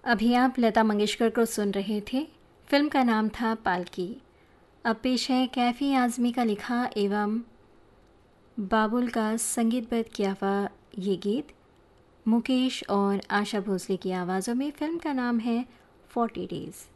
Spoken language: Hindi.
अभी आप लता मंगेशकर को सुन रहे थे। फिल्म का नाम था पालकी। अब पेश है कैफ़ी आज़मी का लिखा एवं बाबुल का संगीतबद्ध किया हुआ ये गीत मुकेश और आशा भोसले की आवाज़ों में। फिल्म का नाम है 40 डेज़।